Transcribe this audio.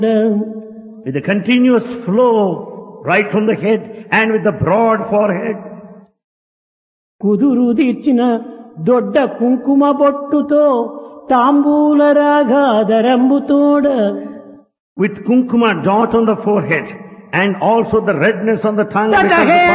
with a continuous flow right from the head and with the broad forehead. కుదురు తీర్చిన దొడ్డ కుంకుమ బొట్టుతో తాంబూల రాగాదరంబుతోడ With kunkuma dot on the forehead and also the redness on the tongue. తట because hey